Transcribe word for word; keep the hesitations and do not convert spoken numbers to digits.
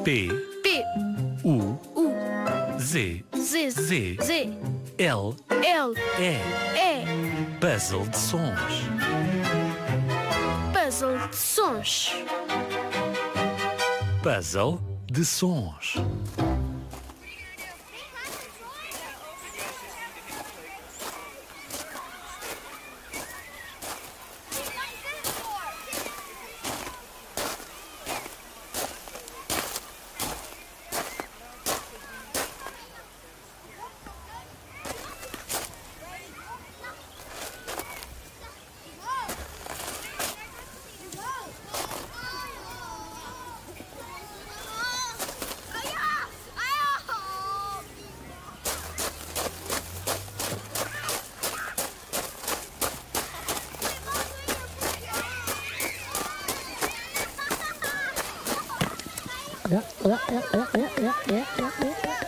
P, P, U, U, Z, Z, Z, Z, L, L, E. E. Puzzle de sons. Puzzle de sons. Puzzle de sons. Ja, ja, ja, ja, ja, ja, ja, ja.